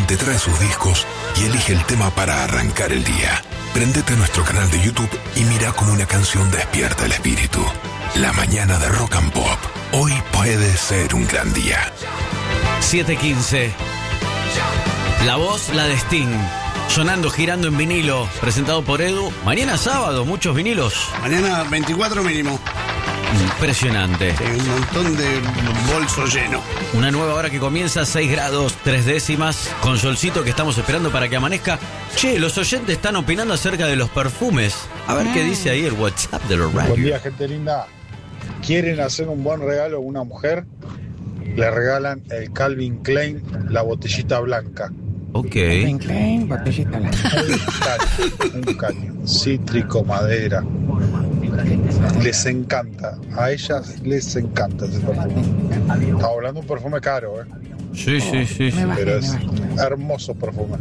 te trae sus discos y elige el tema para arrancar el día. Prendete a nuestro canal de YouTube y mira cómo una canción despierta el espíritu. La mañana de Rock and Pop. Hoy puede ser un gran día. 7:15. La voz, la de Sting. Sonando, girando en vinilo. Presentado por Edu. Mañana sábado, muchos vinilos. Mañana 24 mínimo. Impresionante. Sí, un montón de bolso lleno. Una nueva hora que comienza, 6 grados 3 décimas, con solcito que estamos esperando para que amanezca. Che, los oyentes están opinando acerca de los perfumes. A ver qué dice ahí el WhatsApp de los radios. Buen día, gente linda. ¿Quieren hacer un buen regalo a una mujer? Le regalan el Calvin Klein, la botellita blanca. Ok. Calvin Klein, botellita blanca. Un caño, cítrico, madera. Les encanta, a ellas les encanta ese perfume. Estamos hablando de un perfume caro, Sí. pero es hermoso perfume.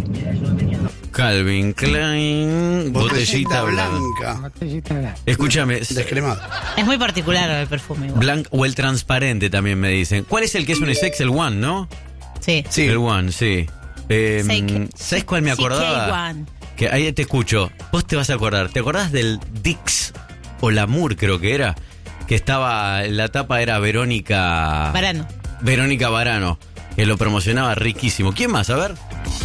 Calvin Klein, botellita blanca. Botellita blanca. Escúchame, Descremado. Es muy particular el perfume. igual. blanc o el transparente también me dicen. ¿Cuál es el que es unisex? El One, ¿no? Sí. Sí. El One, sí. ¿Sabes cuál me acordaba? CK1. Que ahí te escucho. Vos te vas a acordar. ¿Te acordás del Dix o Lamour, creo que era? Que estaba, la tapa era Verónica Varano, que lo promocionaba riquísimo. ¿Quién más? A ver.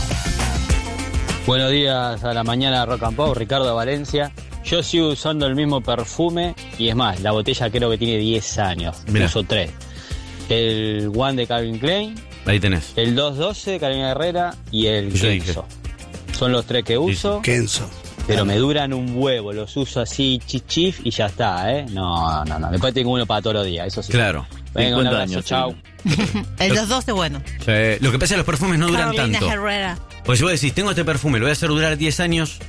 Buenos días a la mañana de Rock and Pop, Ricardo Valencia. Yo sigo usando el mismo perfume y es más, la botella creo que tiene 10 años. Mirá. Uso 3. El One de Calvin Klein, Ahí tenés. el 212 de Carolina Herrera y el Yo dije. Kenzo. Son los 3 que uso, Kenzo. pero me duran un huevo. Los uso así chichif y ya está, ¿eh? No. Después tengo uno para todos los días, eso sí. Claro. Venga, un 50 abrazo, años, chau. El 212 bueno. Sí. Lo que pasa es que los perfumes no duran Carolina tanto. Herrera. Pues si vos decís, tengo este perfume, lo voy a hacer durar 10 años,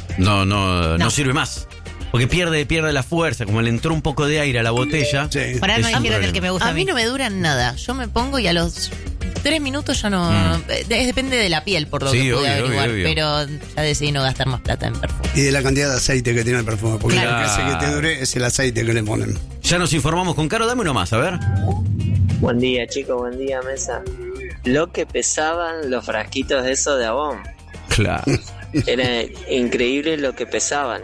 no sirve más. Porque pierde la fuerza, como le entró un poco de aire a la botella. Sí. Para no Es un dijeron el problema. que me gusta A mí no me duran nada. Yo me pongo y a los 3 minutos ya no... Depende de la piel, por lo Sí, que pude obvio, averiguar. obvio. Pero ya decidí no gastar más plata en perfume. Y de la cantidad de aceite que tiene el perfume. Porque Claro. lo que hace que te dure es el aceite que le ponen. Ya nos informamos con Caro, dame uno más, a ver. Buen día, chicos, buen día, mesa. Lo que pesaban los frasquitos de esos de Avon. Claro. Era increíble lo que pesaban.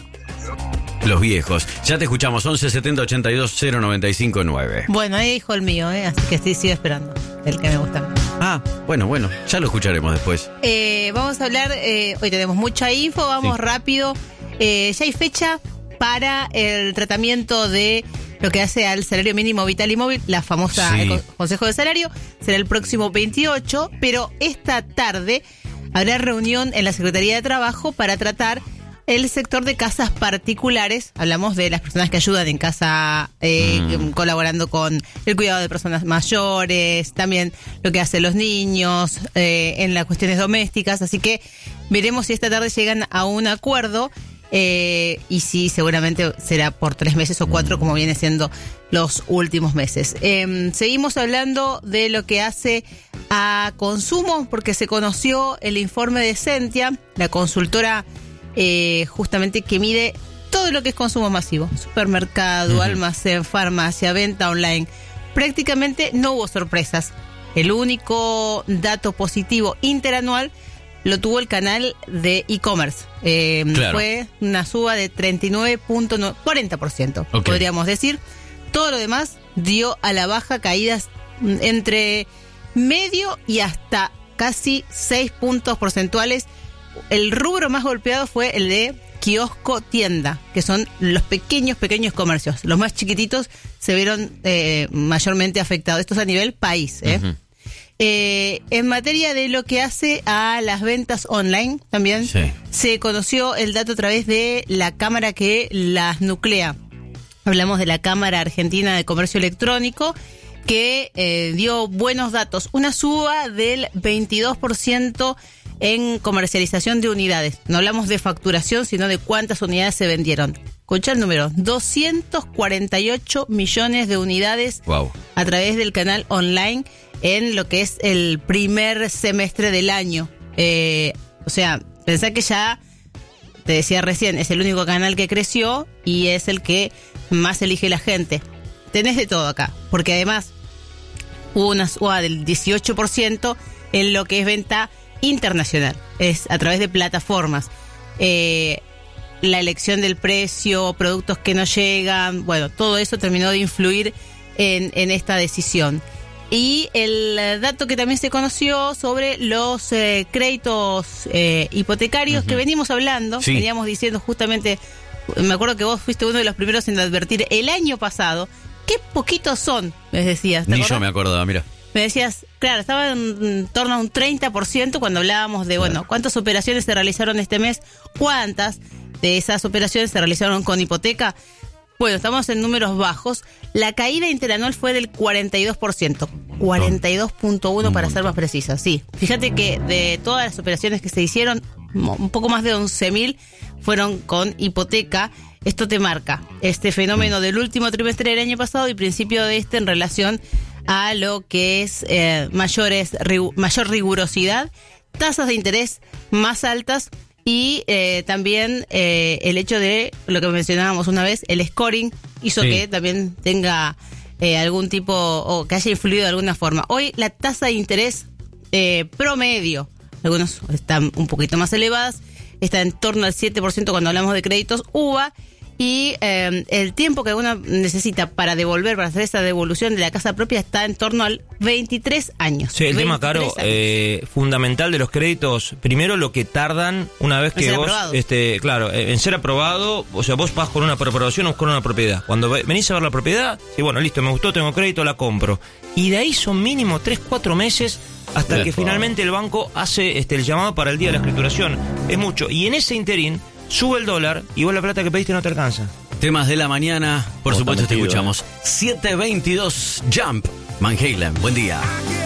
Los viejos. Ya te escuchamos, 11 70 82 095 9. Bueno, ahí dijo el mío, así que sigo esperando. El que me gusta. Ah, bueno, ya lo escucharemos después. Vamos a hablar, hoy tenemos mucha info, vamos Sí. rápido. Ya hay fecha para el tratamiento de lo que hace al salario mínimo vital y móvil, la famosa Sí. Consejo de Salario. Será el próximo 28, pero esta tarde habrá reunión en la Secretaría de Trabajo para tratar el sector de casas particulares. Hablamos de las personas que ayudan en casa, colaborando con el cuidado de personas mayores, también lo que hacen los niños, en las cuestiones domésticas. Así que veremos si esta tarde llegan a un acuerdo, y si seguramente será por 3 meses o 4, como viene siendo los últimos meses. Seguimos hablando de lo que hace a consumo, porque se conoció el informe de Sentia, la consultora justamente que mide todo lo que es consumo masivo: supermercado, almacén, farmacia, venta online. Prácticamente no hubo sorpresas. El único dato positivo interanual lo tuvo el canal de e-commerce. Claro. Fue una suba de 39.40%, Ok. podríamos decir. Todo lo demás dio a la baja caídas entre medio y hasta casi 6 puntos porcentuales. El rubro más golpeado fue el de kiosco tienda, que son los pequeños comercios. Los más chiquititos se vieron mayormente afectados. Esto es a nivel país. En materia de lo que hace a las ventas online, también Sí. se conoció el dato a través de la cámara que las nuclea. Hablamos de la Cámara Argentina de Comercio Electrónico, que dio buenos datos. Una suba del 22% en comercialización de unidades. No hablamos de facturación, sino de cuántas unidades se vendieron. Escucha el número: 248 millones de unidades Wow. a través del canal online en lo que es el primer semestre del año. O sea, pensá que ya, te decía recién, es el único canal que creció y es el que más elige la gente. Tenés de todo acá, porque además hubo una suba del 18% en lo que es venta internacional, es a través de plataformas. La elección del precio, productos que no llegan, bueno, todo eso terminó de influir en esta decisión. Y el dato que también se conoció sobre los créditos hipotecarios que venimos hablando, veníamos diciendo justamente, me acuerdo que vos fuiste uno de los primeros en advertir el año pasado, qué poquitos son, me decías. Ni yo me acordaba, mira. Me decías, claro, estaba en torno a un 30% cuando hablábamos de, bueno, ¿cuántas operaciones se realizaron este mes? ¿Cuántas de esas operaciones se realizaron con hipoteca? Bueno, estamos en números bajos. La caída interanual fue del 42%. 42.1 para ser más precisa, sí. Fíjate que de todas las operaciones que se hicieron, un poco más de 11.000 fueron con hipoteca. Esto te marca este fenómeno del último trimestre del año pasado y principio de este en relación a lo que es mayor rigurosidad, tasas de interés más altas y también el hecho de lo que mencionábamos una vez, el scoring hizo que también tenga algún tipo o que haya influido de alguna forma. Hoy la tasa de interés promedio, algunos están un poquito más elevadas, está en torno al 7% cuando hablamos de créditos UVA. Y el tiempo que uno necesita para devolver, para hacer esa devolución de la casa propia está en torno al 23 años. Sí, el tema, Caro, fundamental de los créditos, primero lo que tardan una vez que vos, claro, en ser aprobado, o sea, vos vas con una preaprobación o con una propiedad. Cuando venís a ver la propiedad, y bueno, listo, me gustó, tengo crédito, la compro. Y de ahí son mínimo 3-4 meses hasta que finalmente el banco hace el llamado para el día de la escrituración. Es mucho. Y en ese interín sube el dólar y vos la plata que pediste no te alcanza. Temas de la mañana, por supuesto te escuchamos. 7:22 Jump, Van Halen, buen día.